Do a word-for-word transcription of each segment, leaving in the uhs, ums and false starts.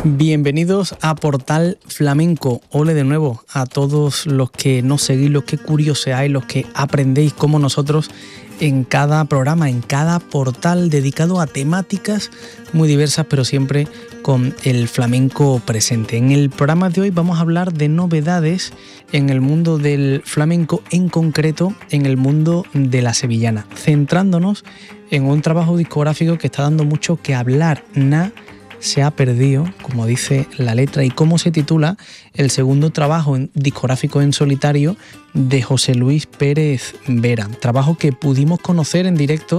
Bienvenidos a Portal Flamenco. Ole de nuevo a todos los que nos seguís, los que curioseáis, los que aprendéis como nosotros en cada programa, en cada portal dedicado a temáticas muy diversas, pero siempre con el flamenco presente. En el programa de hoy vamos a hablar de novedades en el mundo del flamenco, en concreto en el mundo de la sevillana, centrándonos en un trabajo discográfico que está dando mucho que hablar. Na se ha perdido, como dice la letra, y cómo se titula el segundo trabajo discográfico en solitario de José Luis Pérez Vera. Trabajo que pudimos conocer en directo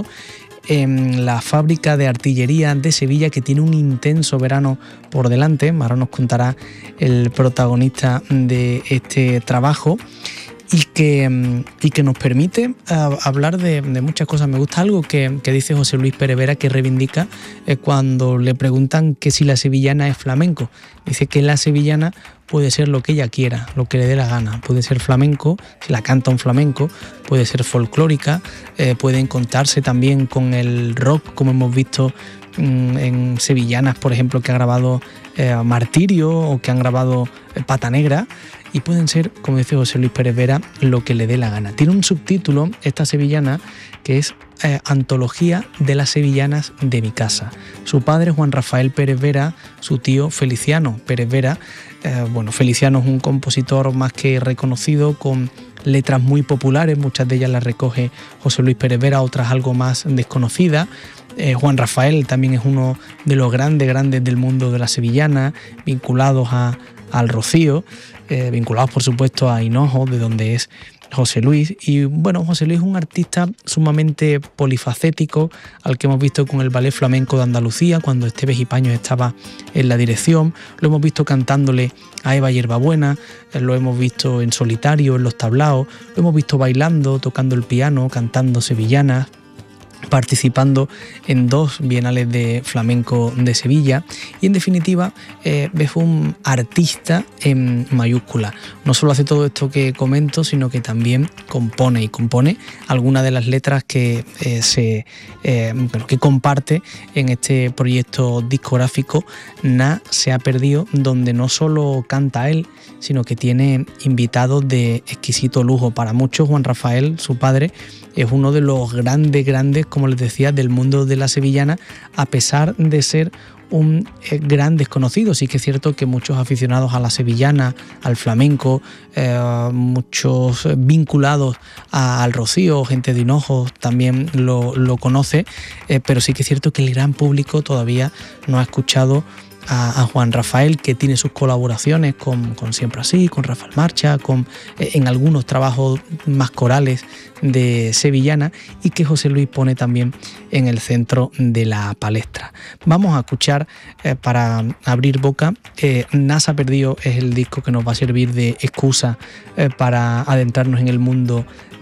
en la fábrica de artillería de Sevilla, que tiene un intenso verano por delante. Ahora nos contará el protagonista de este trabajo. Y que, y que nos permite uh, hablar de, de muchas cosas. Me gusta algo que, que dice José Luis Pérez Vera, que reivindica eh, cuando le preguntan que si la sevillana es flamenco. Dice que la sevillana puede ser lo que ella quiera, lo que le dé la gana. Puede ser flamenco, si la canta un flamenco, puede ser folclórica, eh, pueden contarse también con el rock, como hemos visto mm, en sevillanas, por ejemplo, que ha grabado eh, Martirio o que han grabado eh, Pata Negra. Y pueden ser, como dice José Luis Pérez Vera, lo que le dé la gana. Tiene un subtítulo, esta sevillana, que es eh, Antología de las sevillanas de mi casa. Su padre, Juan Rafael Pérez Vera, su tío Feliciano Pérez Vera. Eh, bueno, Feliciano es un compositor más que reconocido, con letras muy populares, muchas de ellas las recoge José Luis Pérez Vera, otras algo más desconocidas. Eh, Juan Rafael también es uno de los grandes, grandes del mundo de la sevillana, vinculados a, al Rocío. Eh, vinculados por supuesto a Hinojo, de donde es José Luis. Y bueno, José Luis es un artista sumamente polifacético, al que hemos visto con el Ballet Flamenco de Andalucía, cuando Esteves y Paños estaba en la dirección. Lo hemos visto cantándole a Eva Hierbabuena, eh, lo hemos visto en solitario, en los tablaos, lo hemos visto bailando, tocando el piano, cantando sevillanas, participando en dos bienales de flamenco de Sevilla. Y en definitiva eh, es un artista en mayúscula. No solo hace todo esto que comento, sino que también compone y compone algunas de las letras que eh, se eh, bueno, que comparte en este proyecto discográfico Na se ha perdido, donde no solo canta él, sino que tiene invitados de exquisito lujo. Para muchos, Juan Rafael, su padre, es uno de los grandes, grandes, como les decía, del mundo de la sevillana, a pesar de ser un eh, gran desconocido. Sí que es cierto que muchos aficionados a la sevillana, al flamenco, eh, muchos vinculados a, al Rocío, gente de Hinojo también lo, lo conoce, eh, pero sí que es cierto que el gran público todavía no ha escuchado a, a Juan Rafael, que tiene sus colaboraciones con, con Siempre Así, con Rafael Marcha, con, eh, en algunos trabajos más corales de sevillana, y que José Luis pone también en el centro de la palestra. Vamos a escuchar, eh, para abrir boca, eh, Na se ha perdido es el disco que nos va a servir de excusa eh, para adentrarnos en el mundo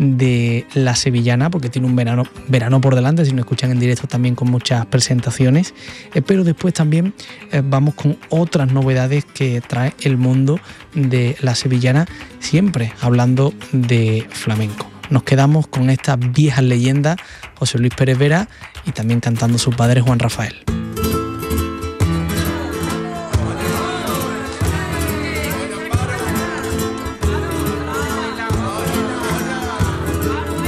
de la sevillana, porque tiene un verano, verano por delante, si nos escuchan en directo también con muchas presentaciones, eh, pero después también eh, vamos con otras novedades que trae el mundo de la sevillana, siempre hablando de flamenco. Nos quedamos con estas viejas leyendas, José Luis Pérez Vera, y también cantando su padre Juan Rafael.